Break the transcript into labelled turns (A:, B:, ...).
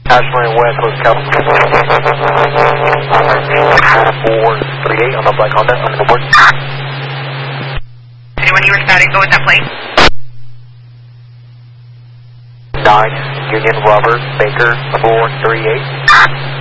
A: Ashland West, West California. 438 on the black Honda, on the board.
B: Anyone you were static, go with that plate?
A: 9, Union Robert, Baker, 438.